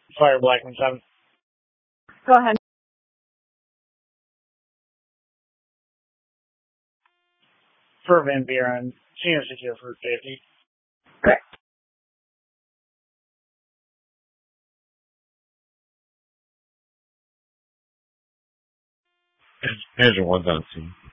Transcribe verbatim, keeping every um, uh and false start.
Fire Blackman seven. Go ahead. For Van Buren, senior secure for safety. Correct. Engine one's on scene.